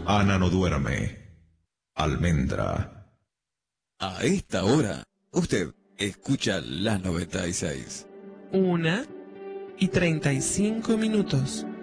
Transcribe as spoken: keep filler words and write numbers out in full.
Ana no duerme. Almendra. A esta hora, usted escucha la noventa y seis. Una y treinta y cinco minutos.